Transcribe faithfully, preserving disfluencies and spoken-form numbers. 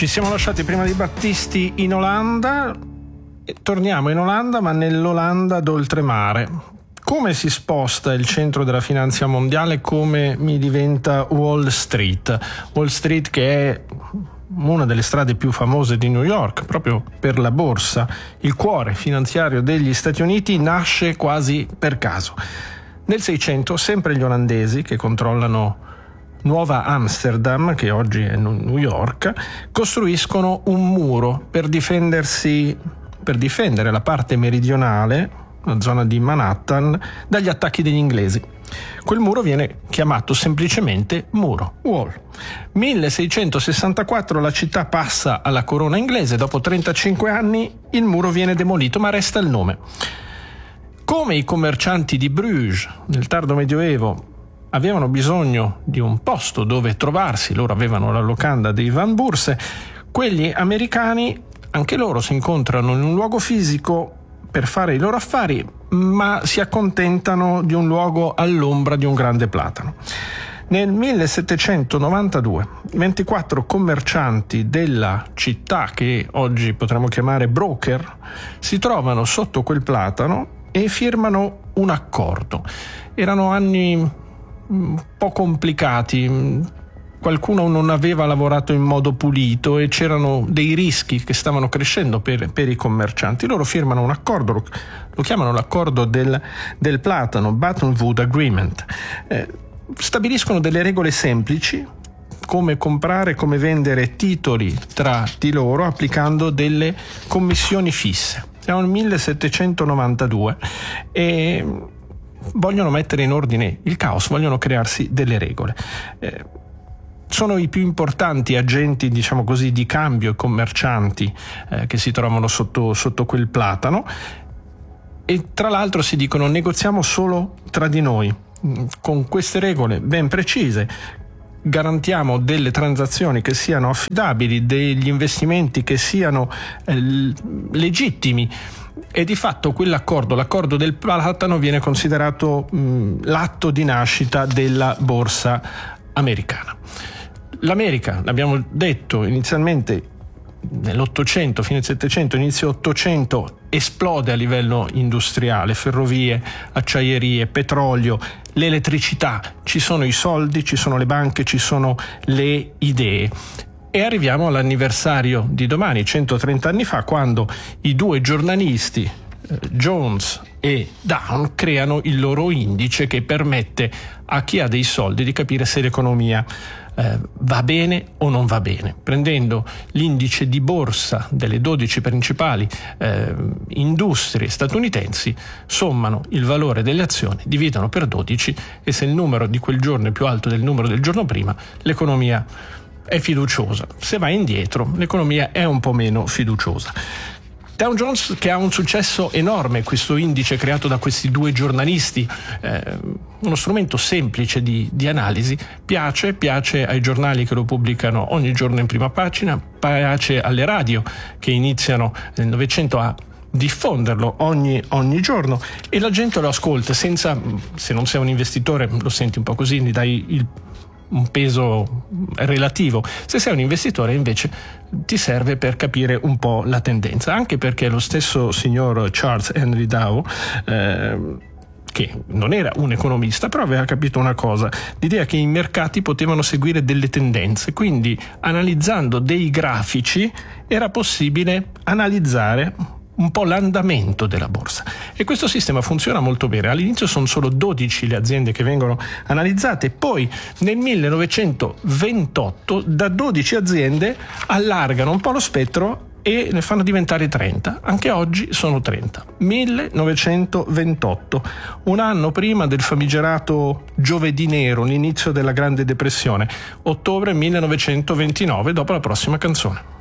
Ci siamo lasciati prima di Battisti in Olanda e torniamo in Olanda, ma nell'Olanda d'oltremare. Come si sposta il centro della finanza mondiale? Come mi diventa Wall Street? Wall Street, che è una delle strade più famose di New York, proprio per la borsa, il cuore finanziario degli Stati Uniti, nasce quasi per caso. Nel Seicento, sempre gli olandesi, che controllano Nuova Amsterdam, che oggi è New York, costruiscono un muro per difendersi, per difendere la parte meridionale, la zona di Manhattan, dagli attacchi degli inglesi. Quel muro viene chiamato semplicemente muro, wall. milleseicentosessantaquattro la città passa alla corona inglese, dopo trentacinque anni il muro viene demolito, ma resta il nome. Come i commercianti di Bruges nel tardo medioevo avevano bisogno di un posto dove trovarsi, loro avevano la locanda dei Van Bourse, quelli americani anche loro si incontrano in un luogo fisico per fare i loro affari, ma si accontentano di un luogo all'ombra di un grande platano. Nel millesettecentonovantadue ventiquattro commercianti della città, che oggi potremmo chiamare broker, si trovano sotto quel platano e firmano un accordo. Erano anni un po' complicati, qualcuno non aveva lavorato in modo pulito e c'erano dei rischi che stavano crescendo per, per i commercianti. Loro firmano un accordo, lo, lo chiamano l'accordo del, del platano, Buttonwood Agreement. Eh, stabiliscono delle regole semplici, come comprare e come vendere titoli tra di loro, applicando delle commissioni fisse. Siamo nel millesettecentonovantadue e vogliono mettere in ordine il caos, vogliono crearsi delle regole. Eh, sono i più importanti agenti, diciamo così, di cambio e commercianti eh, che si trovano sotto, sotto quel platano, e tra l'altro si dicono: negoziamo solo tra di noi, con queste regole ben precise, garantiamo delle transazioni che siano affidabili, degli investimenti che siano eh, legittimi. E di fatto quell'accordo, l'accordo del platano, viene considerato mh, l'atto di nascita della borsa americana. L'America, l'abbiamo detto inizialmente, nell'Ottocento, fine Settecento, inizio Ottocento, esplode a livello industriale, ferrovie, acciaierie, petrolio, l'elettricità, ci sono i soldi, ci sono le banche, ci sono le idee. E arriviamo all'anniversario di domani, centotrenta anni fa, quando i due giornalisti, eh, Jones e Down, creano il loro indice che permette a chi ha dei soldi di capire se l'economia eh, va bene o non va bene. Prendendo l'indice di borsa delle dodici principali eh, industrie statunitensi, sommano il valore delle azioni, dividono per dodici, e se il numero di quel giorno è più alto del numero del giorno prima, l'economia è fiduciosa. Se va indietro, l'economia è un po' meno fiduciosa. Dow Jones, che ha un successo enorme, questo indice creato da questi due giornalisti, eh, uno strumento semplice di, di analisi, piace, piace ai giornali che lo pubblicano ogni giorno in prima pagina, piace alle radio che iniziano nel Novecento a diffonderlo ogni, ogni giorno, e la gente lo ascolta senza, se non sei un investitore lo senti un po' così, gli dai il un peso relativo. Se sei un investitore invece ti serve per capire un po' la tendenza, anche perché lo stesso signor Charles Henry Dow, eh, che non era un economista, però aveva capito una cosa, l'idea che i mercati potevano seguire delle tendenze, quindi analizzando dei grafici era possibile analizzare un po' l'andamento della borsa, e questo sistema funziona molto bene. All'inizio sono solo dodici le aziende che vengono analizzate, poi nel millenovecentoventotto da dodici aziende allargano un po' lo spettro e ne fanno diventare trenta. Anche oggi sono trenta. millenovecentoventotto, un anno prima del famigerato giovedì nero, l'inizio della Grande Depressione, ottobre millenovecentoventinove, dopo la prossima canzone.